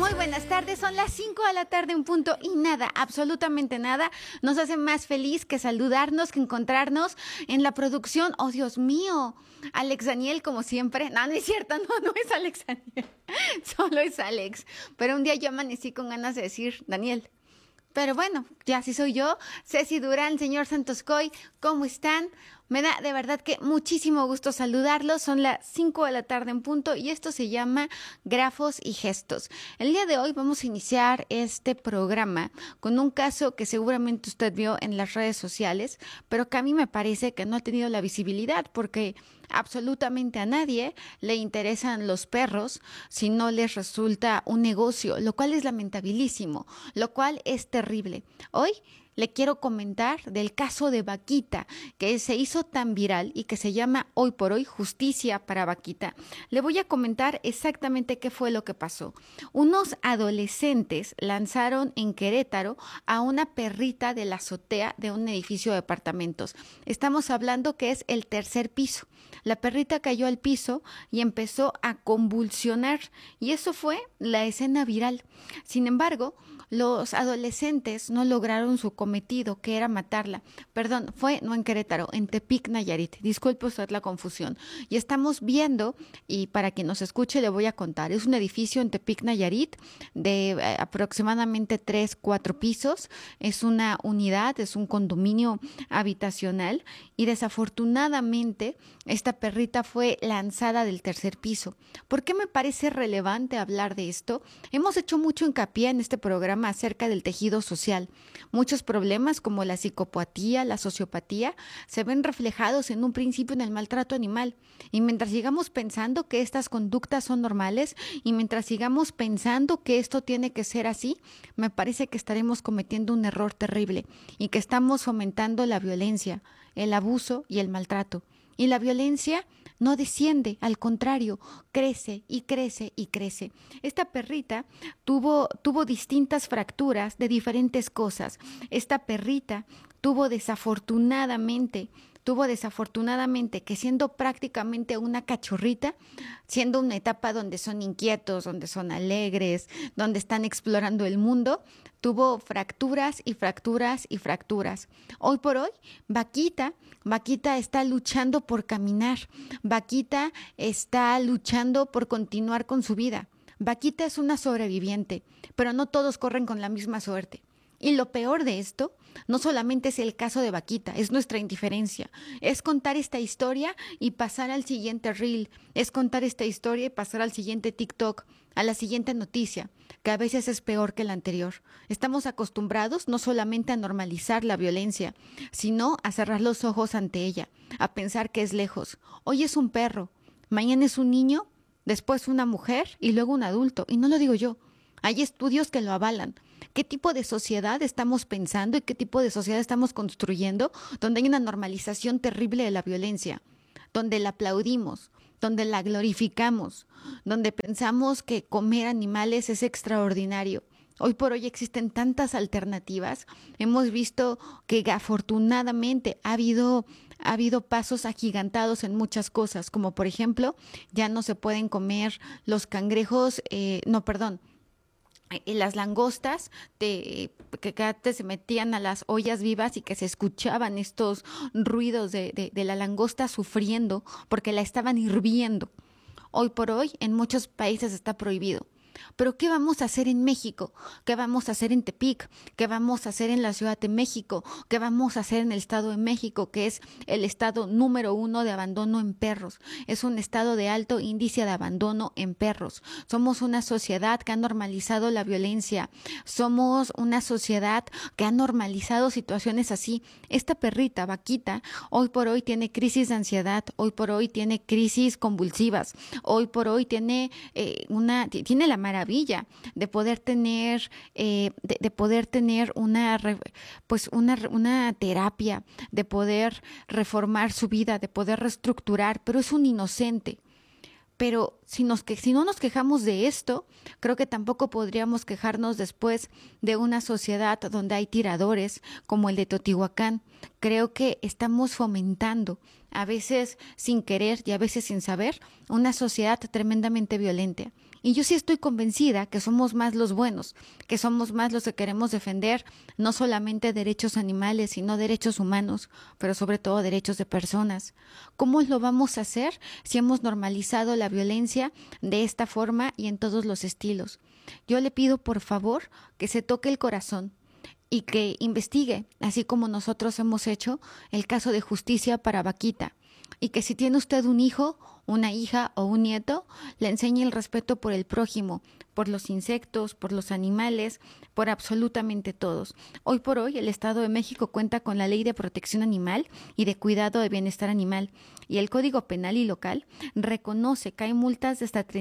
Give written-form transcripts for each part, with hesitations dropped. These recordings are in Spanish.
Muy buenas tardes, son las 5 de la tarde en punto y nada, absolutamente nada, nos hace más feliz que saludarnos, que encontrarnos en la producción. ¡Oh, Dios mío! Alex Daniel, como siempre. No, no es cierto, no es Alex Daniel, solo es Alex. Pero un día yo amanecí con ganas de decir Daniel. Pero bueno, ya así soy yo. Ceci Durán, señor Santos Coy, ¿cómo están? Me da de verdad que muchísimo gusto saludarlos. Son las 5 de la tarde en punto y esto se llama Grafos y Gestos. El día de hoy vamos a iniciar este programa con un caso que seguramente usted vio en las redes sociales, pero que a mí me parece que no ha tenido la visibilidad porque absolutamente a nadie le interesan los perros si no les resulta un negocio, lo cual es lamentabilísimo, lo cual es terrible. Hoy le quiero comentar del caso de Vaquita, que se hizo tan viral y que se llama hoy por hoy Justicia para Vaquita. Le voy a comentar exactamente qué fue lo que pasó. Unos adolescentes lanzaron en Querétaro a una perrita de la azotea de un edificio de departamentos. Estamos hablando que es el tercer piso. La perrita cayó al piso y empezó a convulsionar y eso fue la escena viral. Sin embargo, los adolescentes no lograron su cometido, que era matarla. Perdón, no en Querétaro, en Tepic, Nayarit. Disculpe usted la confusión. Y estamos viendo, y para quien nos escuche le voy a contar, es un edificio en Tepic, Nayarit, de aproximadamente 3, 4 pisos. Es una unidad, es un condominio habitacional y desafortunadamente esta perrita fue lanzada del tercer piso. ¿Por qué me parece relevante hablar de esto? Hemos hecho mucho hincapié en este programa acerca del tejido social. Muchos problemas como la psicopatía, la sociopatía, se ven reflejados en un principio en el maltrato animal. Y mientras sigamos pensando que estas conductas son normales y mientras sigamos pensando que esto tiene que ser así, me parece que estaremos cometiendo un error terrible y que estamos fomentando la violencia, el abuso y el maltrato. Y la violencia no desciende, al contrario, crece y crece y crece. Esta perrita tuvo distintas fracturas de diferentes cosas. Esta perrita tuvo desafortunadamente que siendo prácticamente una cachorrita, siendo una etapa donde son inquietos, donde son alegres, donde están explorando el mundo, tuvo fracturas y fracturas y fracturas. Hoy por hoy, Vaquita está luchando por caminar. Vaquita está luchando por continuar con su vida. Vaquita es una sobreviviente, pero no todos corren con la misma suerte. Y lo peor de esto no solamente es el caso de Vaquita, es nuestra indiferencia. Es contar esta historia y pasar al siguiente reel. Es contar esta historia y pasar al siguiente TikTok, a la siguiente noticia, que a veces es peor que la anterior. Estamos acostumbrados no solamente a normalizar la violencia, sino a cerrar los ojos ante ella, a pensar que es lejos. Hoy es un perro, mañana es un niño, después una mujer y luego un adulto. Y no lo digo yo. Hay estudios que lo avalan. ¿Qué tipo de sociedad estamos pensando y qué tipo de sociedad estamos construyendo donde hay una normalización terrible de la violencia, donde la aplaudimos, donde la glorificamos, donde pensamos que comer animales es extraordinario? Hoy por hoy existen tantas alternativas. Hemos visto que afortunadamente ha habido pasos agigantados en muchas cosas, como por ejemplo, ya no se pueden comer los las langostas que antes se metían a las ollas vivas y que se escuchaban estos ruidos de la langosta sufriendo porque la estaban hirviendo. Hoy por hoy en muchos países está prohibido. Pero ¿qué vamos a hacer en México? ¿Qué vamos a hacer en Tepic? ¿Qué vamos a hacer en la Ciudad de México? ¿Qué vamos a hacer en el Estado de México, que es el estado número 1 de abandono en perros? Es un estado de alto índice de abandono en perros. Somos una sociedad que ha normalizado la violencia. Somos una sociedad que ha normalizado situaciones así. Esta perrita, Vaquita, hoy por hoy tiene crisis de ansiedad, hoy por hoy tiene crisis convulsivas, hoy por hoy tiene la maravilla de poder tener una terapia, de poder reformar su vida, de poder reestructurar, pero es un inocente. Pero si no nos quejamos de esto, creo que tampoco podríamos quejarnos después de una sociedad donde hay tiradores como el de Teotihuacán. Creo que estamos fomentando, a veces sin querer y a veces sin saber, una sociedad tremendamente violenta. Y yo sí estoy convencida que somos más los buenos, que somos más los que queremos defender no solamente derechos animales, sino derechos humanos, pero sobre todo derechos de personas. ¿Cómo lo vamos a hacer si hemos normalizado la violencia de esta forma y en todos los estilos? Yo le pido por favor que se toque el corazón y que investigue, así como nosotros hemos hecho, el caso de justicia para Vaquita. Y que si tiene usted un hijo, una hija o un nieto, le enseñe el respeto por el prójimo, por los insectos, por los animales, por absolutamente todos. Hoy por hoy el Estado de México cuenta con la Ley de Protección Animal y de Cuidado de Bienestar Animal, y el Código Penal y Local reconoce que hay multas de hasta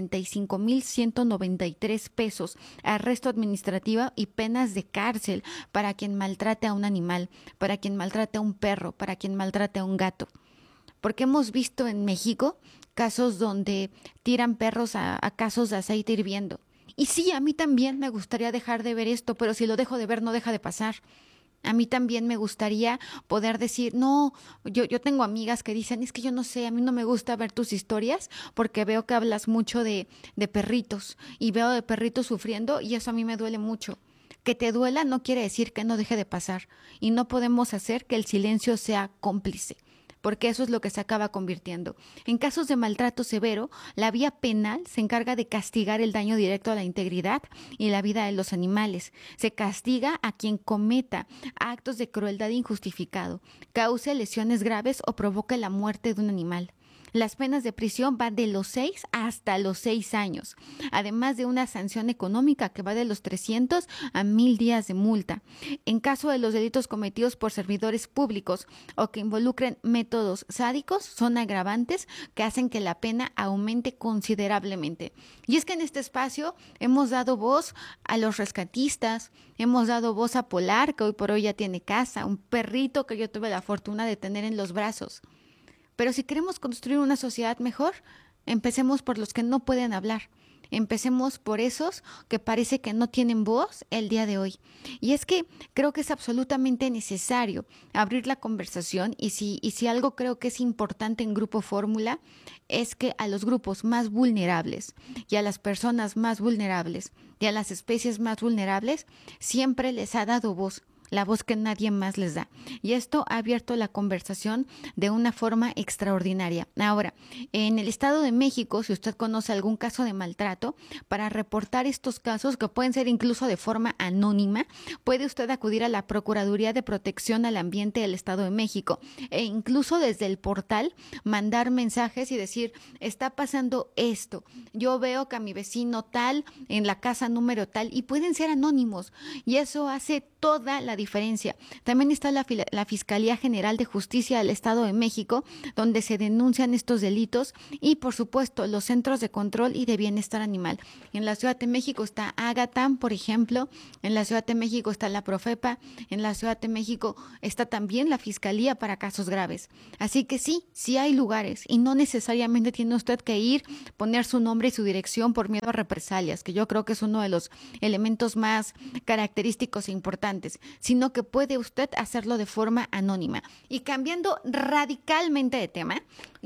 35,193 pesos, arresto administrativo y penas de cárcel para quien maltrate a un animal, para quien maltrate a un perro, para quien maltrate a un gato. Porque hemos visto en México casos donde tiran perros a casos de aceite hirviendo. Y sí, a mí también me gustaría dejar de ver esto, pero si lo dejo de ver no deja de pasar. A mí también me gustaría poder decir, no, yo tengo amigas que dicen, es que yo no sé, a mí no me gusta ver tus historias porque veo que hablas mucho de perritos y veo de perritos sufriendo y eso a mí me duele mucho. Que te duela no quiere decir que no deje de pasar y no podemos hacer que el silencio sea cómplice, porque eso es lo que se acaba convirtiendo. En casos de maltrato severo, la vía penal se encarga de castigar el daño directo a la integridad y la vida de los animales. Se castiga a quien cometa actos de crueldad injustificado, cause lesiones graves o provoque la muerte de un animal. Las penas de prisión van de los 6 hasta los 6 años, además de una sanción económica que va de los 300 a 1,000 días de multa. En caso de los delitos cometidos por servidores públicos o que involucren métodos sádicos, son agravantes que hacen que la pena aumente considerablemente. Y es que en este espacio hemos dado voz a los rescatistas, hemos dado voz a Polar, que hoy por hoy ya tiene casa, un perrito que yo tuve la fortuna de tener en los brazos. Pero si queremos construir una sociedad mejor, empecemos por los que no pueden hablar. Empecemos por esos que parece que no tienen voz el día de hoy. Y es que creo que es absolutamente necesario abrir la conversación y si algo creo que es importante en Grupo Fórmula es que a los grupos más vulnerables y a las personas más vulnerables y a las especies más vulnerables siempre les ha dado voz. La voz que nadie más les da. Y esto ha abierto la conversación de una forma extraordinaria. Ahora, en el Estado de México, si usted conoce algún caso de maltrato, para reportar estos casos, que pueden ser incluso de forma anónima, puede usted acudir a la Procuraduría de Protección al Ambiente del Estado de México e incluso desde el portal mandar mensajes y decir, está pasando esto. Yo veo que a mi vecino tal, en la casa número tal, y pueden ser anónimos. Y eso hace toda la diferencia. También está la Fiscalía General de Justicia del Estado de México, donde se denuncian estos delitos y, por supuesto, los centros de control y de bienestar animal. En la Ciudad de México está Ágata, por ejemplo, en la Ciudad de México está la Profepa, en la Ciudad de México está también la Fiscalía para casos graves. Así que sí hay lugares y no necesariamente tiene usted que ir, poner su nombre y su dirección por miedo a represalias, que yo creo que es uno de los elementos más característicos e importantes, sino que puede usted hacerlo de forma anónima. Y cambiando radicalmente de tema,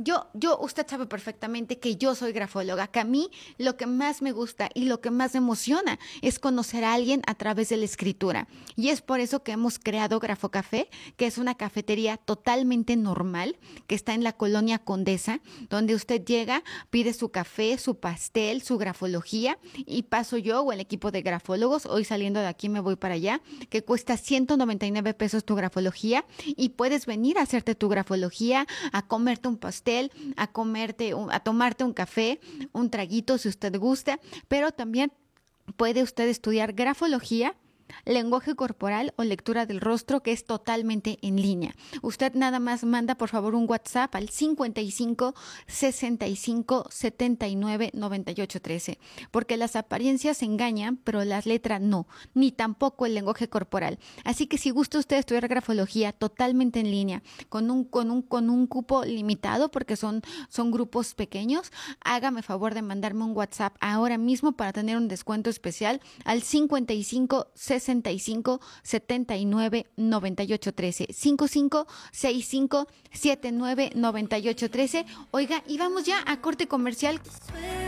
usted sabe perfectamente que yo soy grafóloga, que a mí lo que más me gusta y lo que más me emociona es conocer a alguien a través de la escritura. Y es por eso que hemos creado Grafocafé, que es una cafetería totalmente normal, que está en la colonia Condesa, donde usted llega, pide su café, su pastel, su grafología, y paso yo o el equipo de grafólogos, hoy saliendo de aquí me voy para allá, que cuesta 199 pesos tu grafología, y puedes venir a hacerte tu grafología, a comerte un pastel, a tomarte un café, un traguito si usted gusta, pero también puede usted estudiar grafología, lenguaje corporal o lectura del rostro, que es totalmente en línea. Usted nada más manda por favor un WhatsApp al 55 65 79 98 13, porque las apariencias engañan, pero las letras no, ni tampoco el lenguaje corporal. Así que si gusta usted estudiar grafología totalmente en línea, con un cupo limitado, porque son grupos pequeños, hágame favor de mandarme un WhatsApp ahora mismo para tener un descuento especial al 55 65 79 98 13, 55 65 79 98 13. Oiga, y vamos ya a corte comercial.